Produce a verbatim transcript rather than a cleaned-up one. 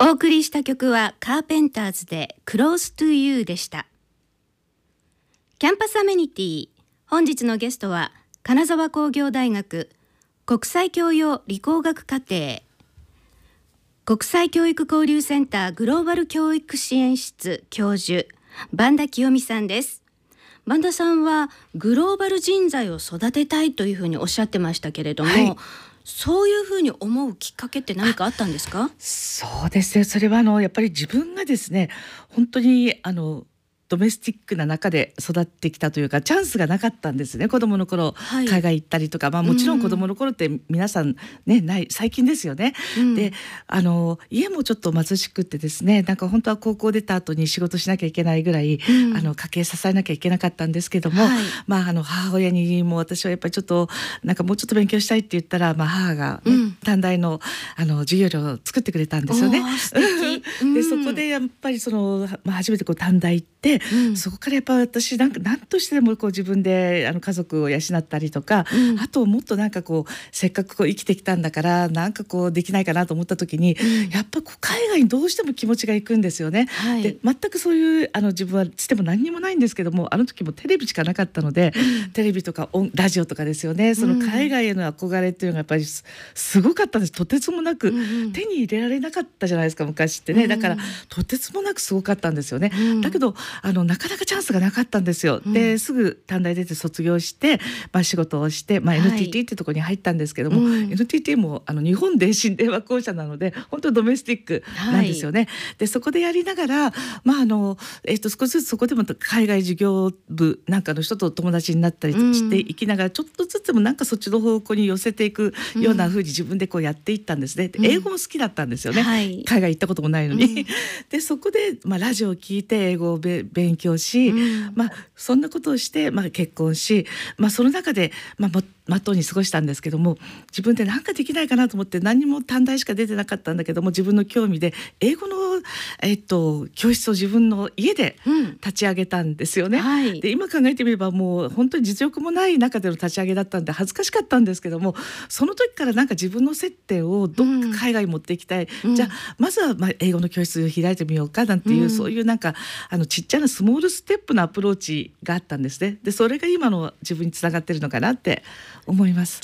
お送りした曲はカーペンターズで Close to You でした。キャンパスアメニティ、本日のゲストは金沢工業大学国際教養理工学課程国際教育交流センターグローバル教育支援室教授萬田清美さんです。萬田さんはグローバル人材を育てたいというふうにおっしゃってましたけれども、はい、そういうふうに思うきっかけって何かあったんですか？ そうですね、それはあのやっぱり自分がですね、本当にあのドメスティックな中で育ってきたというか、チャンスがなかったんですね。子供の頃、はい、海外行ったりとか、まあ、もちろん子供の頃って皆さんね、ない最近ですよね、うん、であの家もちょっと貧しくってですね、なんか本当は高校出た後に仕事しなきゃいけないぐらい、うん、あの家計支えなきゃいけなかったんですけども、はい、まあ、あの母親にも私はやっぱりちょっとなんかもうちょっと勉強したいって言ったら、まあ、母が、ね、うん、短大の、あの授業料を作ってくれたんですよね。でそこでやっぱりその、まあ、初めてこう短大行って、うん、そこからやっぱ私なんか何としてでもこう自分であの家族を養ったりとか、うん、あともっとなんかこうせっかくこう生きてきたんだからなんかこうできないかなと思った時に、うん、やっぱこう海外にどうしても気持ちがいくんですよね。はい、で全くそういうあの自分はつっても何にもないんですけども、あの時もテレビしかなかったので、うん、テレビとかラジオとかですよね、その海外への憧れっていうのがやっぱり す, すごかったんです。とてつもなく、うん、手に入れられなかったじゃないですか昔ってね。だから、うん、とてつもなくすごかったんですよね。うん、だけどあのなかなかチャンスがなかったんですよ。うん、ですぐ短大出て卒業して、まあ、仕事をして、まあ、エヌティーティー ってところに入ったんですけども、はい、エヌティーティー もあの日本電信電話公社なので本当にドメスティックなんですよね。はい、でそこでやりながら、まああのえー、と少しずつそこでも海外事業部なんかの人と友達になったりしていきながら、うん、ちょっとずつでもなんかそっちの方向に寄せていくような風に自分でこうやっていったんですね。うん、英語も好きだったんですよね。はい、海外行ったこともないのに、うん、でそこで、まあ、ラジオを聞いて英語をべ勉強し、うん、まあ、そんなことをして、まあ、結婚し、まあ、その中で、まあ、まっとうに過ごしたんですけども、自分で何かできないかなと思って何も短大しか出てなかったんだけども、自分の興味で英語の、えっと、教室を自分の家で立ち上げたんですよね。うん、はい、で今考えてみればもう本当に実力もない中での立ち上げだったんで恥ずかしかったんですけども、その時からなんか自分の接点をどっか海外に持っていきたい、うん、じゃあまずはまあ英語の教室を開いてみようかなんていう、うん、そういうなんかあのちっちゃなスモールステップのアプローチがあったんですね。でそれが今の自分につながってるのかなって思います。